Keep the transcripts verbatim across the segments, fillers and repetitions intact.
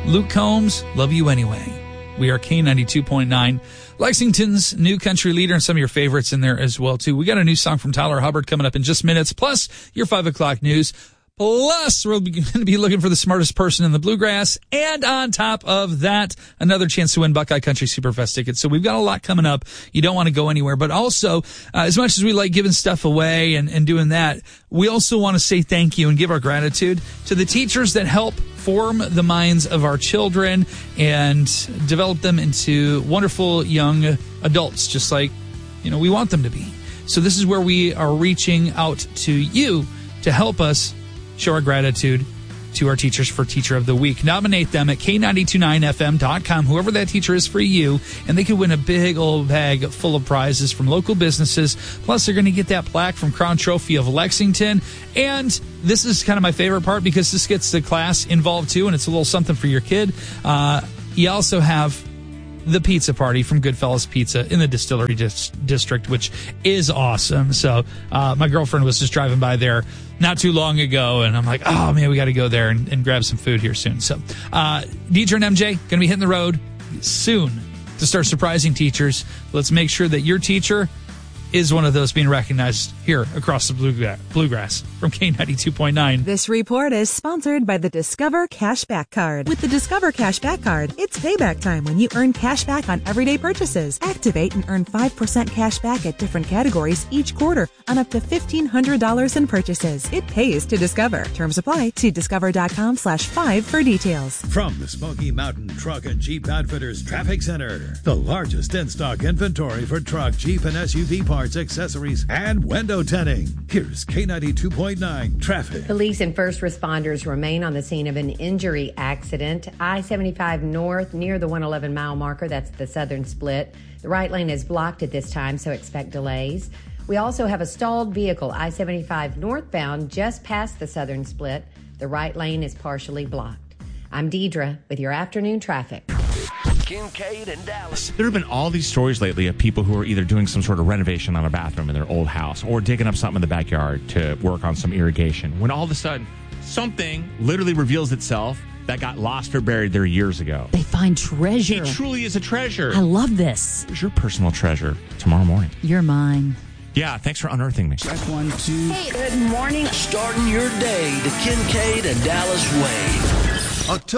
Luke Combs, Love You Anyway. We are K ninety-two point nine, Lexington's new country leader, and some of your favorites in there as well, too. We got a new song from Tyler Hubbard coming up in just minutes, plus your five o'clock news. Plus, we're going to be looking for the smartest person in the bluegrass. And on top of that, another chance to win Buckeye Country Superfest tickets. So we've got a lot coming up. You don't want to go anywhere. But also, uh, as much as we like giving stuff away and, and doing that, we also want to say thank you and give our gratitude to the teachers that help form the minds of our children and develop them into wonderful young adults, just like, you know, we want them to be. So this is where we are reaching out to you to help us show our gratitude to our teachers for Teacher of the Week. Nominate them at K nine two nine F M dot com, whoever that teacher is for you, and they could win a big old bag full of prizes from local businesses. Plus, they're going to get that plaque from Crown Trophy of Lexington. And this is kind of my favorite part because this gets the class involved too, and it's a little something for your kid. Uh, you also have the pizza party from Goodfellas Pizza in the Distillery dis- District, which is awesome. So uh, my girlfriend was just driving by there not too long ago, and I'm like, oh, man, we got to go there and, and grab some food here soon. So uh, Deidre and M J going to be hitting the road soon to start surprising teachers. Let's make sure that your teacher is one of those being recognized here across the bluegrass, bluegrass from K ninety-two point nine. This report is sponsored by the Discover Cashback Card. With the Discover Cashback Card, it's payback time when you earn cash back on everyday purchases. Activate and earn five percent cash back at different categories each quarter on up to fifteen hundred dollars in purchases. It pays to Discover. Terms apply. See discover.com slash five for details. From the Smoky Mountain Truck and Jeep Outfitters Traffic Center, the largest in-stock inventory for truck, Jeep, and S U V parts, accessories, and window tinting. Here's K ninety-two point nine traffic. Police and first responders remain on the scene of an injury accident. I seventy-five north near the one eleven mile marker. That's the southern split. The right lane is blocked at this time, so expect delays. We also have a stalled vehicle, I seventy-five northbound, just past the southern split. The right lane is partially blocked. I'm Deidre with your afternoon traffic. Kincaid and Dallas. There have been all these stories lately of people who are either doing some sort of renovation on a bathroom in their old house or digging up something in the backyard to work on some irrigation, when all of a sudden something literally reveals itself that got lost or buried there years ago. They find treasure. It truly is a treasure. I love this. Here's your personal treasure tomorrow morning. You're mine. Yeah, thanks for unearthing me. Check one, two. Hey, good morning. Starting your day the Kincaid and Dallas way. October.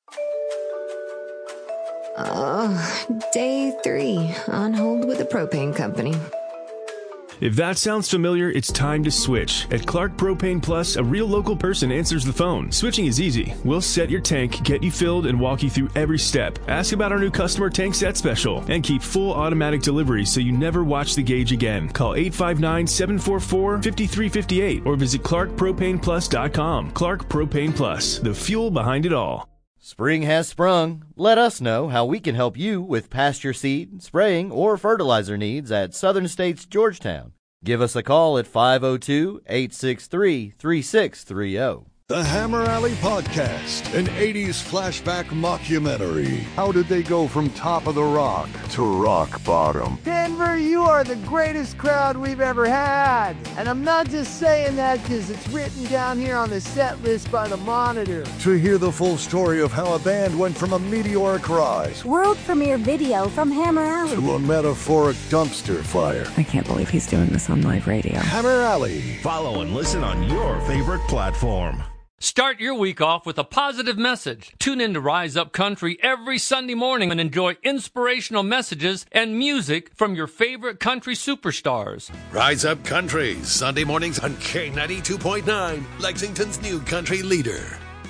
Oh, day three on hold with the propane company. If that sounds familiar, it's time to switch. At Clark Propane Plus, a real local person answers the phone. Switching is easy. We'll set your tank, get you filled, and walk you through every step. Ask about our new customer tank set special, and keep full automatic delivery so you never watch the gauge again. Call eight five nine, seven four four, five three five eight or visit clark propane plus dot com. Clark Propane Plus, the fuel behind it all. Spring has sprung. Let us know how we can help you with pasture seed, spraying, or fertilizer needs at Southern States Georgetown. Give us a call at five oh two, eight six three, three six three oh. The Hammer Alley Podcast, an eighties flashback mockumentary. How did they go from top of the rock to rock bottom? Denver, you are the greatest crowd we've ever had. And I'm not just saying that because it's written down here on the set list by the Monitor. To hear the full story of how a band went from a meteoric rise, world premiere video from Hammer Alley, to a metaphoric dumpster fire. I can't believe he's doing this on live radio. Hammer Alley. Follow and listen on your favorite platform. Start your week off with a positive message. Tune in to Rise Up Country every Sunday morning and enjoy inspirational messages and music from your favorite country superstars. Rise Up Country, Sunday mornings on K ninety-two point nine, Lexington's new country leader.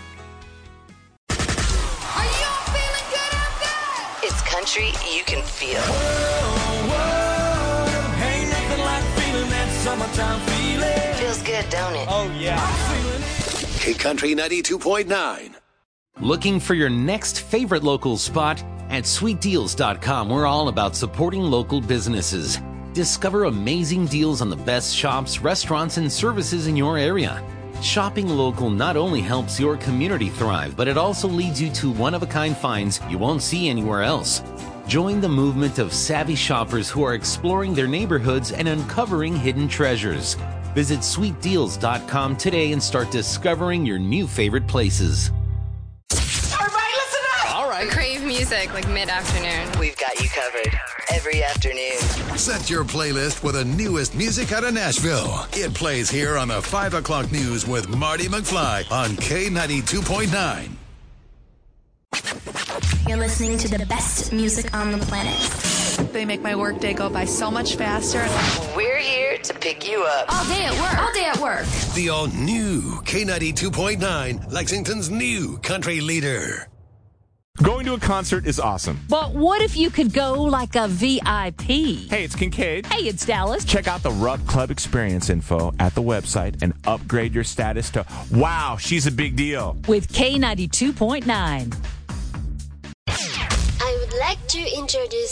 Are y'all feeling good out there? It's country you can feel. Whoa, whoa, ain't nothing like feeling that summertime feeling. Feels good, don't it? Oh, yeah. I'm feeling it. K Country ninety-two point nine. Looking for your next favorite local spot? At sweet deals dot com, we're all about supporting local businesses. Discover amazing deals on the best shops, restaurants, and services in your area. Shopping local not only helps your community thrive, but it also leads you to one-of-a-kind finds you won't see anywhere else. Join the movement of savvy shoppers who are exploring their neighborhoods and uncovering hidden treasures. Visit sweet deals dot com today and start discovering your new favorite places. Everybody listen music, like mid-afternoon. We've got you covered every afternoon. Set your playlist with the newest music out of Nashville. It plays here on the five o'clock news with Marty McFly on K ninety-two point nine. You're listening to the best music on the planet. They make my workday go by so much faster. We're here to pick you up. All day at work. All day at work. The all-new K ninety-two point nine, Lexington's new country leader. Going to a concert is awesome. But what if you could go like a V I P? Hey, it's Kincaid. Hey, it's Dallas. Check out the Ruck Club experience info at the website and upgrade your status to, wow, she's a big deal. With K ninety-two point nine. I would like to introduce...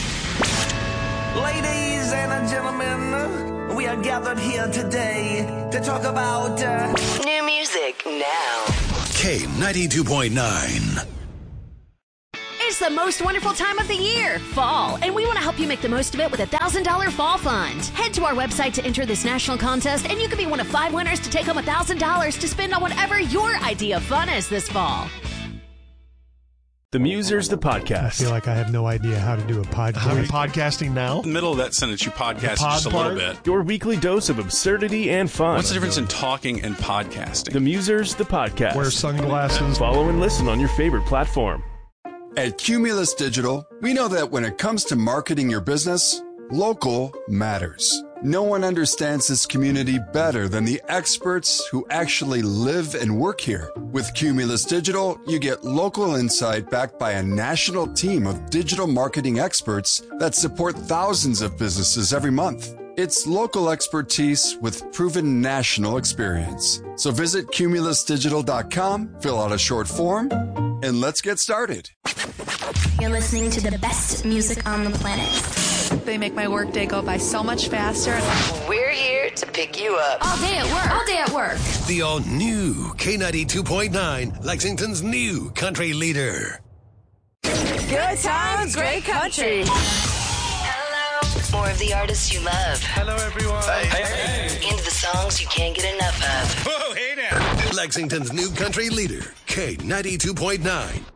Ladies and gentlemen, we are gathered here today to talk about uh, new music now. K ninety-two point nine. It's the most wonderful time of the year, fall, and we want to help you make the most of it with a one thousand dollars Fall Fund. Head to our website to enter this national contest, and you can be one of five winners to take home one thousand dollars to spend on whatever your idea of fun is this fall. The Musers, the podcast. I feel like I have no idea how to do a podcast. Are we podcasting now? In the middle of that sentence, you podcast pod just a part? little bit. Your weekly dose of absurdity and fun. What's the difference in talking and podcasting? The Musers, the podcast. Wear sunglasses. Follow and listen on your favorite platform. At Cumulus Digital, we know that when it comes to marketing your business, local matters. No one understands this community better than the experts who actually live and work here. With Cumulus Digital, you get local insight backed by a national team of digital marketing experts that support thousands of businesses every month. It's local expertise with proven national experience. So visit cumulus digital dot com, fill out a short form, and let's get started. You're listening to the best music on the planet. They make my workday go by so much faster. We're here to pick you up. All day at work. All day at work. The all-new K ninety-two point nine, Lexington's new country leader. Good times, great country. Hello. More of the artists you love. Hello, everyone. Hey, hey. Into the songs you can't get enough of. Whoa, hey now. Lexington's new country leader, K ninety-two point nine.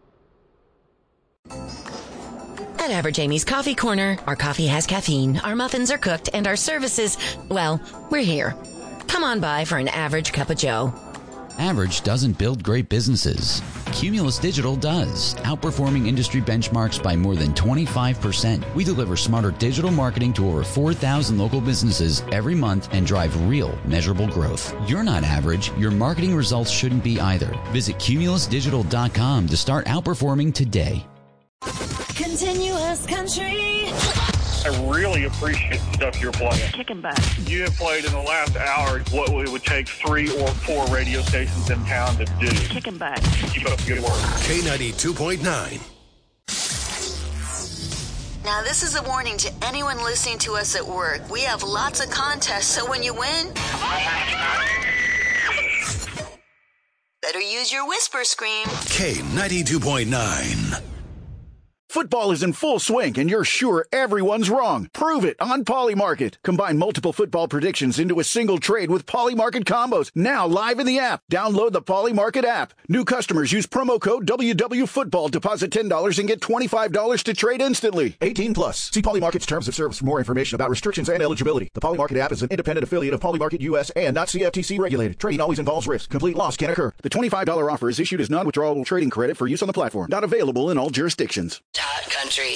At Average Amy's Coffee Corner, our coffee has caffeine, our muffins are cooked, and our services, well, we're here. Come on by for an average cup of joe. Average doesn't build great businesses. Cumulus Digital does, outperforming industry benchmarks by more than twenty-five percent. We deliver smarter digital marketing to over four thousand local businesses every month and drive real, measurable growth. You're not average. Your marketing results shouldn't be either. Visit cumulus digital dot com to start outperforming today. Continuous country. I really appreciate the stuff you're playing. Kicking back. You have played in the last hour what it would take three or four radio stations in town to do. Kicking back. Keep up the good work. K ninety-two point nine. Now, this is a warning to anyone listening to us at work. We have lots of contests, so when you win, better use your whisper scream. K ninety-two point nine. Football is in full swing, and you're sure everyone's wrong. Prove it on Polymarket. Combine multiple football predictions into a single trade with Polymarket combos. Now live in the app. Download the Polymarket app. New customers use promo code W W Football. Deposit ten dollars and get twenty-five dollars to trade instantly. eighteen plus. See Polymarket's terms of service for more information about restrictions and eligibility. The Polymarket app is an independent affiliate of Polymarket U S and not C F T C regulated. Trading always involves risk. Complete loss can occur. The twenty-five dollars offer is issued as non-withdrawable trading credit for use on the platform. Not available in all jurisdictions. Hot country.